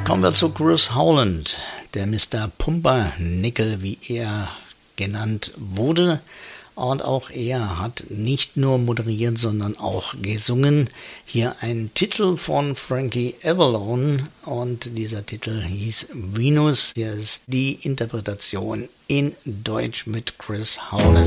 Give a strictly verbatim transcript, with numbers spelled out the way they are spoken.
Kommen wir zu Chris Howland, der Mister Pumpernickel, wie er genannt wurde. Und auch er hat nicht nur moderiert, sondern auch gesungen. Hier ein Titel von Frankie Avalon und dieser Titel hieß Venus. Hier ist die Interpretation in Deutsch mit Chris Howland.